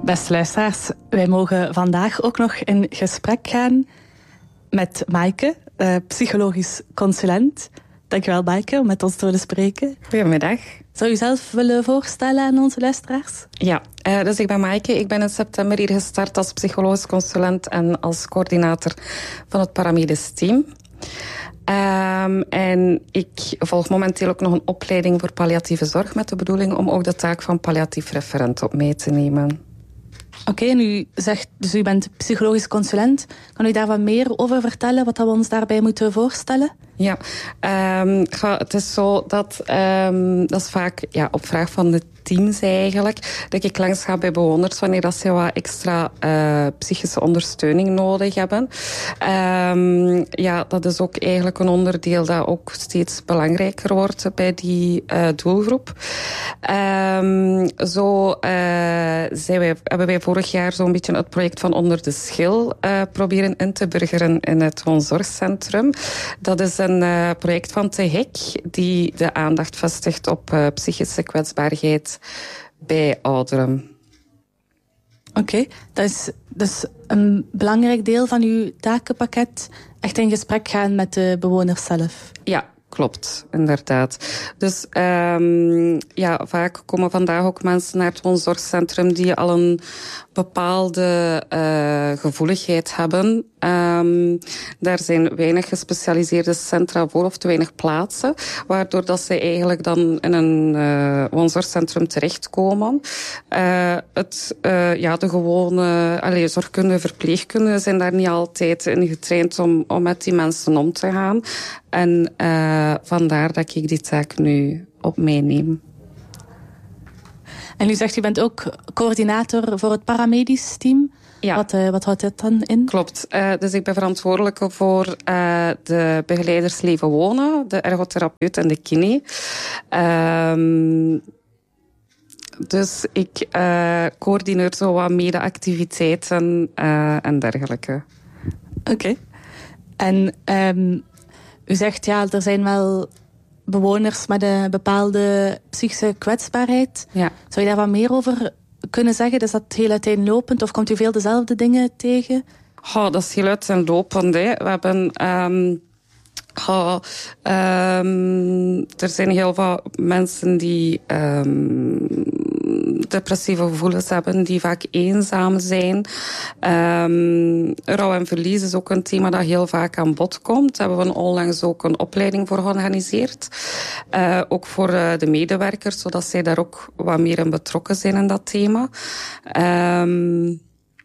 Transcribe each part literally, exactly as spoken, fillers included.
Beste luisteraars, wij mogen vandaag ook nog in gesprek gaan met Maaike, uh, psychologisch consulent. Dankjewel Maaike om met ons te willen spreken. Goedemiddag. Zou u zelf willen voorstellen aan onze luisteraars? Ja, uh, dus ik ben Maaike. Ik ben in september hier gestart als psychologisch consulent en als coördinator van het paramedisch team. Um, en ik volg momenteel ook nog een opleiding voor palliatieve zorg met de bedoeling om ook de taak van palliatief referent op mee te nemen. Oké, okay, en u zegt, dus u bent psychologisch consulent. Kan u daar wat meer over vertellen, wat we ons daarbij moeten voorstellen? Ja, um, het is zo dat, um, dat is vaak ja, op vraag van de teams eigenlijk, dat ik langs ga bij bewoners wanneer dat ze wat extra uh, psychische ondersteuning nodig hebben. Um, ja, dat is ook eigenlijk een onderdeel dat ook steeds belangrijker wordt bij die uh, doelgroep. Um, zo uh, zijn wij, hebben wij vorig jaar zo'n beetje het project van Onder de Schil uh, proberen in te burgeren in het woonzorgcentrum. Dat is een uh, project van Te Hek die de aandacht vestigt op uh, psychische kwetsbaarheid bij ouderen. Oké, okay, dat is dus een belangrijk deel van uw takenpakket. Echt in gesprek gaan met de bewoners zelf. Ja, klopt, inderdaad. Dus um, ja, vaak komen vandaag ook mensen naar het woonzorgcentrum die al een bepaalde uh, gevoeligheid hebben. Um, daar zijn weinig gespecialiseerde centra voor of te weinig plaatsen, waardoor dat ze eigenlijk dan in een uh, woonzorgcentrum terechtkomen. Uh, het, uh, ja, de gewone allee, zorgkundige verpleegkundigen zijn daar niet altijd in getraind om, om met die mensen om te gaan. En uh, vandaar dat ik die taak nu op mij neem. En u zegt, u bent ook coördinator voor het paramedisch team. Ja. Wat, uh, wat houdt dit dan in? Klopt. Uh, dus ik ben verantwoordelijke voor uh, de begeleiders leven wonen, de ergotherapeut en de kine. Um, dus ik uh, coördineer zo wat mede-activiteiten uh, en dergelijke. Oké. Okay. En um, u zegt, ja, er zijn wel bewoners met een bepaalde psychische kwetsbaarheid. Ja. Zou je daar wat meer over kunnen zeggen? Is dat heel uiteenlopend of komt u veel dezelfde dingen tegen? Oh, dat is heel uiteenlopend. Hè. We hebben... Um Oh, um, er zijn heel veel mensen die um, depressieve gevoelens hebben, die vaak eenzaam zijn. Um, rouw en verlies is ook een thema dat heel vaak aan bod komt. Daar hebben we onlangs ook een opleiding voor georganiseerd. Uh, ook voor uh, de medewerkers, zodat zij daar ook wat meer in betrokken zijn in dat thema. Um,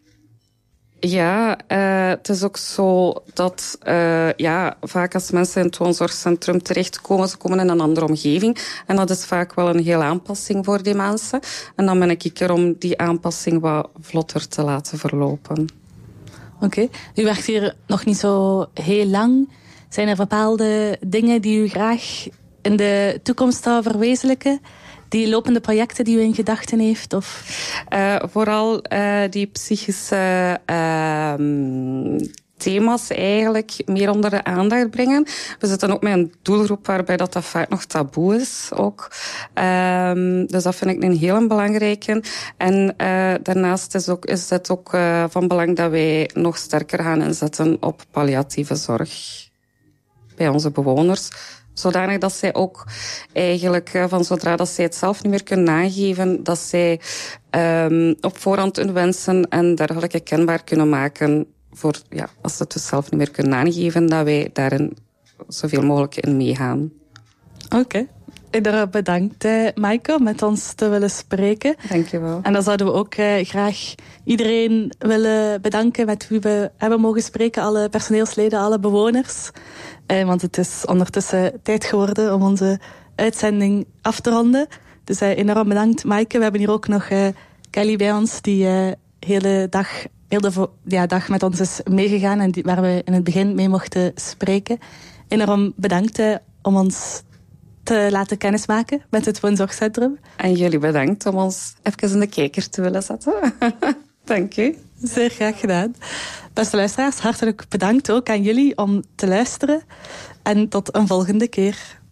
Ja, uh, het is ook zo dat uh, ja, vaak als mensen in het woonzorgcentrum terechtkomen, ze komen in een andere omgeving. En dat is vaak wel een hele aanpassing voor die mensen. En dan ben ik er om die aanpassing wat vlotter te laten verlopen. Oké, okay. U werkt hier nog niet zo heel lang. Zijn er bepaalde dingen die u graag in de toekomst zou verwezenlijken? Die lopende projecten die u in gedachten heeft? Of? Uh, vooral uh, die psychische uh, thema's eigenlijk meer onder de aandacht brengen. We zitten ook met een doelgroep waarbij dat, dat vaak nog taboe is. Ook. Um, dus dat vind ik een heel belangrijke. En uh, daarnaast is, ook, is het ook uh, van belang dat wij nog sterker gaan inzetten op palliatieve zorg bij onze bewoners. Zodanig dat zij ook eigenlijk van zodra dat zij het zelf niet meer kunnen nageven, dat zij um, op voorhand hun wensen en dergelijke kenbaar kunnen maken voor, ja, als ze het dus zelf niet meer kunnen nageven, dat wij daarin zoveel mogelijk in meegaan. Oké. Okay. Inderdaad bedankt, eh, Maaike, om met ons te willen spreken. Dank je wel. En dan zouden we ook eh, graag iedereen willen bedanken met wie we hebben mogen spreken. Alle personeelsleden, alle bewoners. Eh, want het is ondertussen tijd geworden om onze uitzending af te ronden. Dus eh, enorm bedankt, Maaike. We hebben hier ook nog eh, Kelly bij ons, die eh, hele dag, heel de vo- ja, dag met ons is meegegaan en die, waar we in het begin mee mochten spreken. Enorm bedankt eh, om ons te laten kennismaken met het woonzorgcentrum. En jullie bedankt om ons even in de kijker te willen zetten. Dank u. Zeer graag gedaan. Beste luisteraars, hartelijk bedankt ook aan jullie om te luisteren. En tot een volgende keer.